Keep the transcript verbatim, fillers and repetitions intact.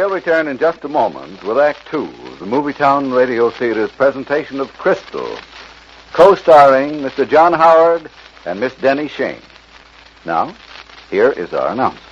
We'll return in just a moment with Act Two of the Movietown Radio Theater's presentation of Crystal, co-starring Mister John Howard and Miss Denny Shane. Now, here is our announcer.